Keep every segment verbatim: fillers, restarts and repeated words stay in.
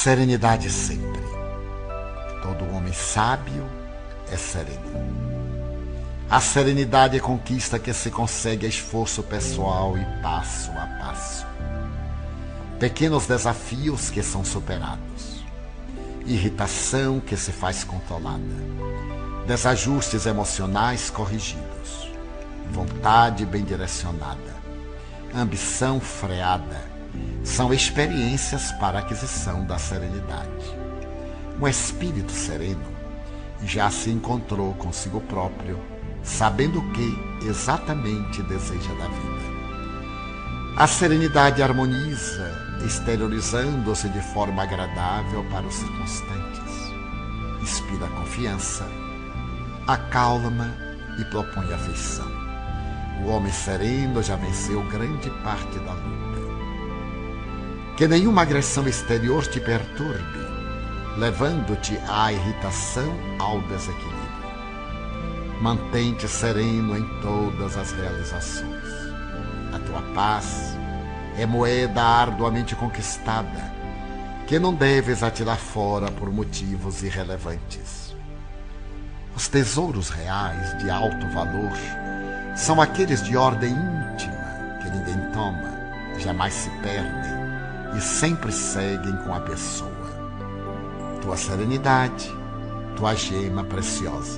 Serenidade sempre. Todo homem sábio é sereno. A serenidade é conquista que se consegue a esforço pessoal e passo a passo. Pequenos desafios que são superados. Irritação que se faz controlada. Desajustes emocionais corrigidos. Vontade bem direcionada. Ambição freada. São experiências para a aquisição da serenidade. Um espírito sereno já se encontrou consigo próprio, sabendo o que exatamente deseja da vida. A serenidade harmoniza, exteriorizando-se de forma agradável para os circunstantes. Inspira confiança, acalma e propõe afeição. O homem sereno já venceu grande parte da luta. Que nenhuma agressão exterior te perturbe, levando-te à irritação, ao desequilíbrio. Mantém-te sereno em todas as realizações. A tua paz é moeda arduamente conquistada, que não deves atirar fora por motivos irrelevantes. Os tesouros reais de alto valor são aqueles de ordem íntima, que ninguém toma, jamais se perdem e sempre seguem com a pessoa. Tua serenidade, tua gema preciosa.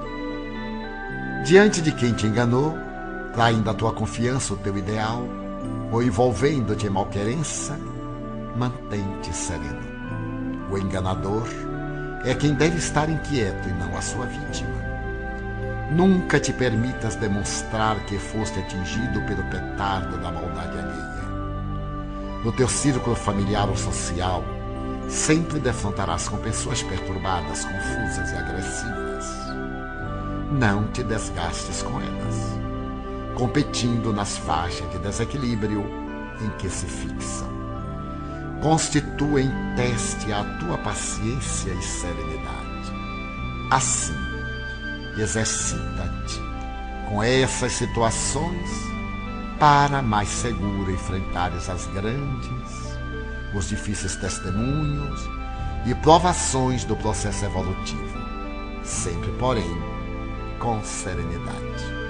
Diante de quem te enganou, traindo a tua confiança, o teu ideal, ou envolvendo-te em malquerença, mantém-te sereno. O enganador é quem deve estar inquieto e não a sua vítima. Nunca te permitas demonstrar que foste atingido pelo petardo da maldade alheia. No teu círculo familiar ou social, sempre defrontarás com pessoas perturbadas, confusas e agressivas. Não te desgastes com elas, competindo nas faixas de desequilíbrio em que se fixam. Constituem teste a tua paciência e serenidade. Assim, exercita-te com essas situações para mais seguro enfrentares as grandes, os difíceis testemunhos e provações do processo evolutivo, sempre, porém, com serenidade.